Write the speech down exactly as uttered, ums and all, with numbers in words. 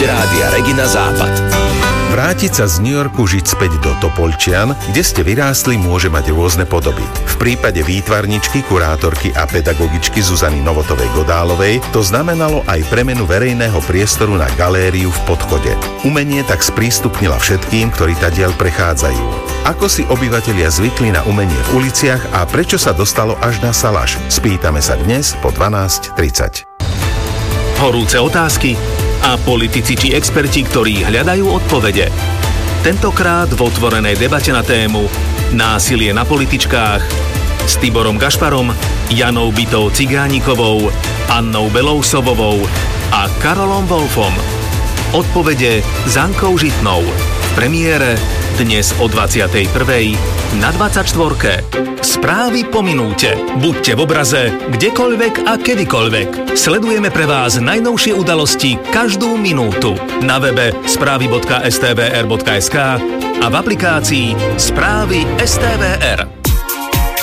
Rádia Regina Západ. Vrátiť sa z New Yorku žiť späť do Topolčian, kde ste vyrástli, môže mať rôzne podoby. V prípade výtvarničky, kurátorky a pedagogičky Zuzany Novotovej-Godálovej to znamenalo aj premenu verejného priestoru na galériu v Podchode. Umenie tak sprístupnila všetkým, ktorí tadiaľ prechádzajú. Ako si obyvatelia zvykli na umenie v uliciach a prečo sa dostalo až na Salaš? Spýtame sa dnes po dvanásť tridsať. Horúce otázky a politici či experti, ktorí hľadajú odpovede. Tentokrát v otvorenej debate na tému Násilie na političkách s Tiborom Gašparom, Janou Bitou Cigánikovou, Annou Belousovovou a Karolom Wolfom. Odpovede s Ankou Žitnou. V premiére dnes o dvadsiatej prvej na dvadsaťštvorke. Správy po minúte. Buďte v obraze, kdekoľvek a kedykoľvek. Sledujeme pre vás najnovšie udalosti každú minútu. Na webe správy bodka es té vé er bodka es ká a v aplikácii Správy es té vé er.